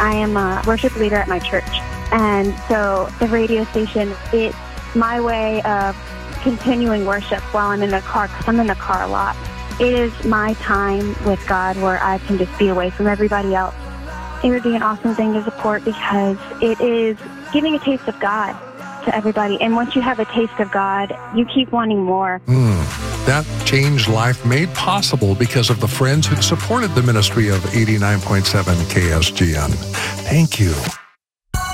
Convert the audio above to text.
I am a worship leader at my church. And so the radio station, it's my way of continuing worship while I'm in the car, because I'm in the car a lot. It is my time with God where I can just be away from everybody else. It would be an awesome thing to support because it is giving a taste of God to everybody. And once you have a taste of God, you keep wanting more. That changed life made possible because of the friends who supported the ministry of 89.7 KSGN. Thank you.